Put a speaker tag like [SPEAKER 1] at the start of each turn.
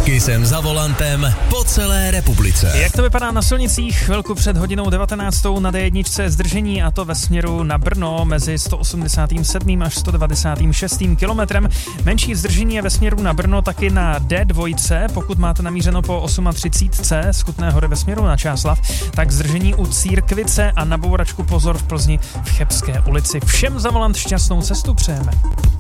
[SPEAKER 1] Taky jsem za volantem po celé republice.
[SPEAKER 2] Jak to vypadá na silnicích? Chvilku před hodinou 19. na D1 zdržení, a to ve směru na Brno mezi 187. až 196. kilometrem. Menší zdržení je ve směru na Brno taky na D2, pokud máte namířeno po 38. z Kutné Hory ve směru na Čáslav, tak zdržení u Církvice a na bouračku pozor v Plzni v Chebské ulici. Všem za volant šťastnou cestu přejeme.